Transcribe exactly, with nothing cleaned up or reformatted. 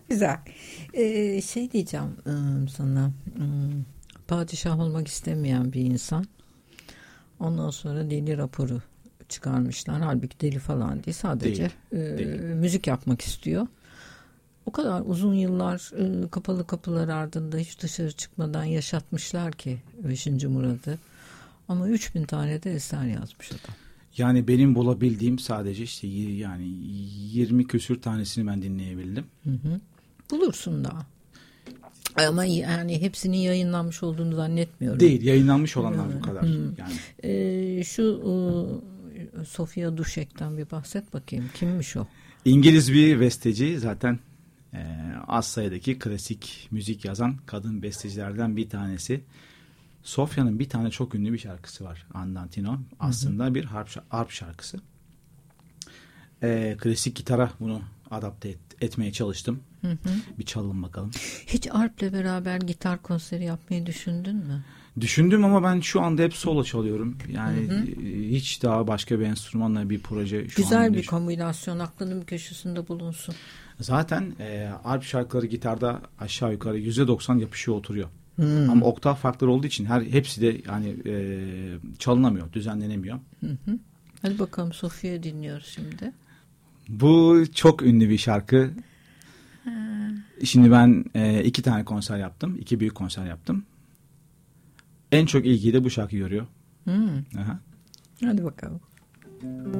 Güzel. Ee, şey diyeceğim ıı, sana. Hmm, padişah olmak istemeyen bir insan. Ondan sonra deli raporu çıkarmışlar. Halbuki deli falan değil. Sadece Değil, e, değil. müzik yapmak istiyor. O kadar uzun yıllar e, kapalı kapılar ardında hiç dışarı çıkmadan yaşatmışlar ki beşinci Murad'ı. Ama üç bin tane de eser yazmış adam. Yani benim bulabildiğim sadece işte y- yani yirmi küsür tanesini ben dinleyebildim. Hı hı. Bulursun daha. Ama yani hepsinin yayınlanmış olduğunu zannetmiyorum. Değil, yayınlanmış olanlar bu kadar. Hı. Yani Ee, şu e, Sofia Dushek'ten bir bahset bakayım. Kimmiş o? İngiliz bir besteci, zaten e, az sayıdaki klasik müzik yazan kadın bestecilerden bir tanesi. Sofya'nın bir tane çok ünlü bir şarkısı var, Andantino. Aslında hı hı. bir harp, harp şarkısı. E, klasik gitara bunu adapte et, etmeye çalıştım. Hı hı. Bir çalalım bakalım. Hiç arple beraber gitar konseri yapmayı düşündün mü? Düşündüm ama ben şu anda hep solo çalıyorum. Yani hı hı. hiç daha başka bir enstrümanla bir proje şu Güzel an bir düşün- kombinasyon, aklının bir köşesinde bulunsun. Zaten e, arp şarkıları gitarda aşağı yukarı yüzde doksan yapışıyor, oturuyor. Hmm. Ama oktav farkları olduğu için her hepsi de yani e, çalınamıyor, düzenlenemiyor. Hı hı. Hadi bakalım, Sofia dinliyoruz şimdi. Bu çok ünlü bir şarkı. Ha. Şimdi ben e, iki tane konser yaptım. iki büyük konser yaptım. En çok ilgiyi de bu şarkı görüyor. Hmm. Aha. Hadi bakalım.